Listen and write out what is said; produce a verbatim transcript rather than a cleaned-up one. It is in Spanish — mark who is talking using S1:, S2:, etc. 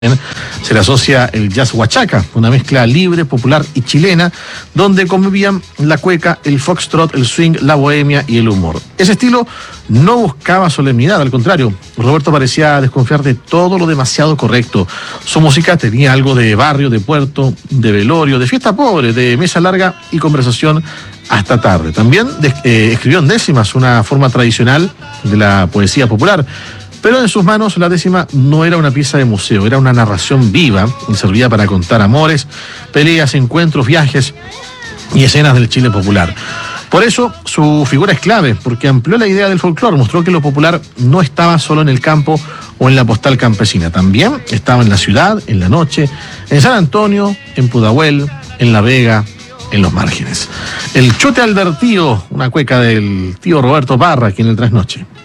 S1: Se le asocia el jazz huachaca, una mezcla libre, popular y chilena, donde convivían la cueca, el foxtrot, el swing, la bohemia y el humor. Ese estilo no buscaba solemnidad, al contrario, Roberto parecía desconfiar de todo lo demasiado correcto. Su música tenía algo de barrio, de puerto, de velorio, de fiesta pobre, de mesa larga y conversación hasta tarde. También de, eh, escribió en décimas, una forma tradicional de la poesía popular. Pero en sus manos la décima no era una pieza de museo, era una narración viva y servía para contar amores, peleas, encuentros, viajes y escenas del Chile popular. Por eso su figura es clave, porque amplió la idea del folclore, mostró que lo popular no estaba solo en el campo o en la postal campesina, también estaba en la ciudad, en la noche, en San Antonio, en Pudahuel, en La Vega, en los márgenes. El chote al vertido, una cueca del tío Roberto Parra aquí en el Trasnoche.